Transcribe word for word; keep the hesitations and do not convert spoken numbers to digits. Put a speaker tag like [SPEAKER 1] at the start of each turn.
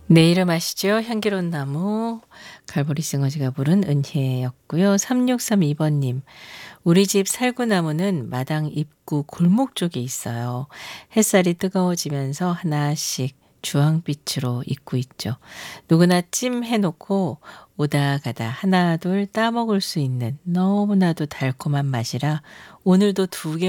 [SPEAKER 1] 내 이름 아시죠? 향기로운 나무 갈보리 싱어즈가 부른 은혜였고요. 삼육삼이 번님. 우리 집 살구나무는 마당 입구 골목 쪽에 있어요. 햇살이 뜨거워지면서 하나씩 주황빛으로 익고 있죠. 누구나 찜 해놓고 오다 가다 하나 둘 따먹을 수 있는 너무나도 달콤한 맛이라 오늘도 두 개